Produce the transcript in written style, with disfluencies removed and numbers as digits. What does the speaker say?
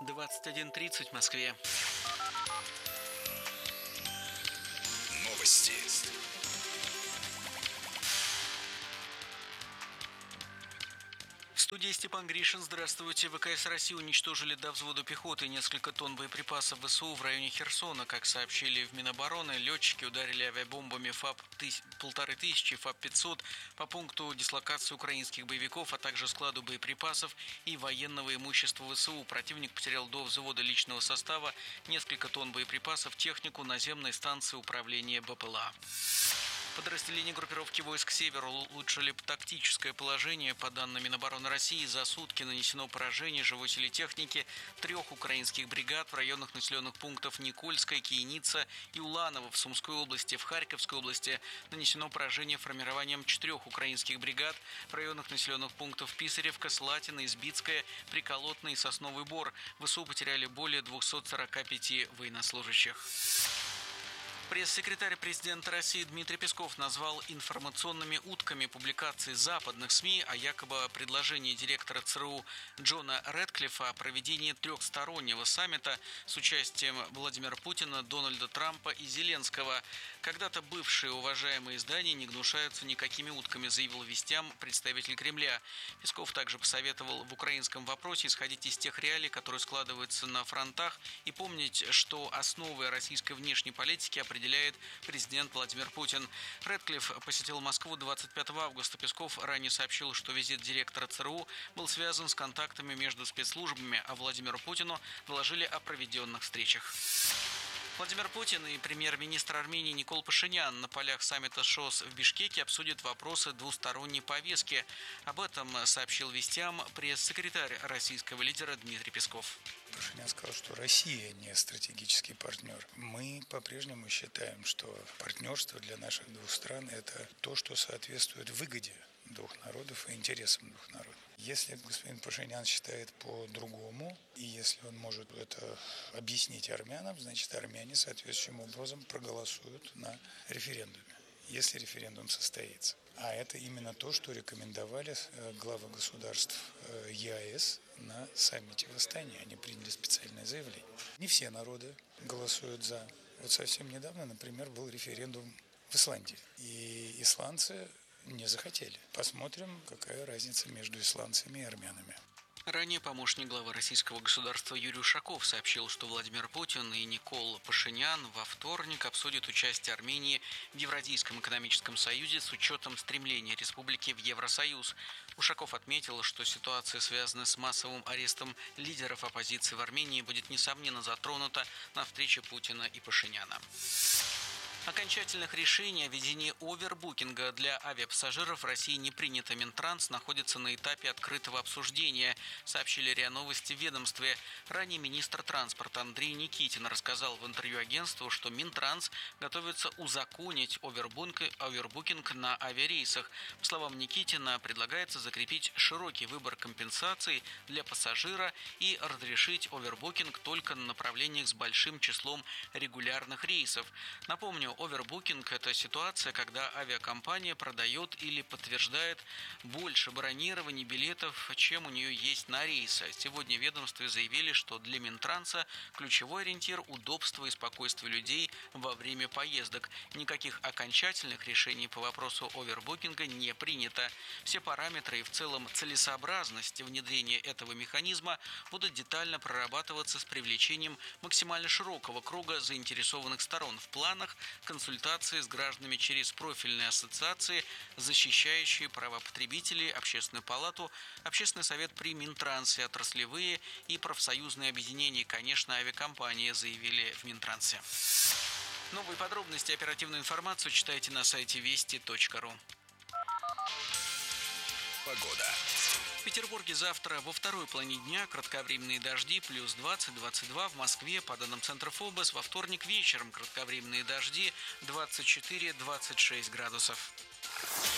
21:30 в Москве. Новости. В студии Степан Гришин. Здравствуйте. ВКС России уничтожили до взвода пехоты несколько тонн боеприпасов ВСУ в районе Херсона. Как сообщили в Минобороны, летчики ударили авиабомбами ФАП-1500 и ФАП-500 по пункту дислокации украинских боевиков, а также складу боеприпасов и военного имущества ВСУ. Противник потерял до взвода личного состава, несколько тонн боеприпасов, технику, наземной станции управления БПЛА. Подразделения группировки войск «Север» улучшили тактическое положение. По данным Минобороны России, за сутки нанесено поражение живой силе техники 3 украинских бригад в районах населенных пунктов Никольская, Кияница и Уланово в Сумской области. В Харьковской области нанесено поражение формированием 4 украинских бригад в районах населенных пунктов Писаревка, Слатина, Избитская, Приколотная и Сосновый Бор. ВСУ потеряли более 245 военнослужащих. Пресс-секретарь президента России Дмитрий Песков назвал информационными утками публикации западных СМИ о якобы предложении директора ЦРУ Джона Рэдклиффа о проведении трехстороннего саммита с участием Владимира Путина, Дональда Трампа и Зеленского. Когда-то бывшие уважаемые издания не гнушаются никакими утками, заявил вестям представитель Кремля. Песков также посоветовал в украинском вопросе исходить из тех реалий, которые складываются на фронтах, и помнить, что основы российской внешней политики определяет президент Владимир Путин. Рэдклифф посетил Москву 25 августа. Песков ранее сообщил, что визит директора ЦРУ был связан с контактами между спецслужбами, а Владимиру Путину доложили о проведенных встречах. Владимир Путин и премьер-министр Армении Никол Пашинян на полях саммита ШОС в Бишкеке обсудят вопросы двусторонней повестки. Об этом сообщил вестям пресс-секретарь российского лидера Дмитрий Песков. Пашинян сказал, что Россия не стратегический партнер. Мы по-прежнему считаем, что партнерство для наших двух стран – это то, что соответствует выгоде двух народов и интересам двух народов. Если господин Пашинян считает по-другому, и если он может это объяснить армянам, значит, армяне соответствующим образом проголосуют на референдуме, если референдум состоится. А это именно то, что рекомендовали главы государств ЕАЭС на саммите в Астане. Они приняли специальное заявление. Не все народы голосуют «за». Вот совсем недавно, например, был референдум в Исландии. И исландцы не захотели. Посмотрим, какая разница между исландцами и армянами. Ранее помощник главы российского государства Юрий Ушаков сообщил, что Владимир Путин и Никол Пашинян во вторник обсудят участие Армении в Евразийском экономическом союзе с учетом стремления республики в Евросоюз. Ушаков отметил, что ситуация, связанная с массовым арестом лидеров оппозиции в Армении, будет несомненно затронута на встрече Путина и Пашиняна. Окончательных решений о введении овербукинга для авиапассажиров в России не принято. Минтранс находится на этапе открытого обсуждения, сообщили РИА Новости в ведомстве. Ранее министр транспорта Андрей Никитин рассказал в интервью агентству, что Минтранс готовится узаконить овербукинг на авиарейсах. По словам Никитина, предлагается закрепить широкий выбор компенсаций для пассажира и разрешить овербукинг только на направлениях с большим числом регулярных рейсов. Напомню, овербукинг – это ситуация, когда авиакомпания продает или подтверждает больше бронирований билетов, чем у нее есть на рейсы. Сегодня в ведомстве заявили, что для Минтранса ключевой ориентир – удобство и спокойствие людей во время поездок. Никаких окончательных решений по вопросу овербукинга не принято. Все параметры и в целом целесообразность внедрения этого механизма будут детально прорабатываться с привлечением максимально широкого круга заинтересованных сторон в планах консультации с гражданами через профильные ассоциации, защищающие права потребителей, Общественную палату, Общественный совет при Минтрансе, отраслевые и профсоюзные объединения, конечно, авиакомпании, заявили в Минтрансе. Новые подробности и оперативную информацию читайте на сайте вести.ру. Погода. В Петербурге завтра во второй половине дня кратковременные дожди плюс 20-22. В Москве, по данным Центра ФОБОС, во вторник вечером кратковременные дожди 24-26 градусов.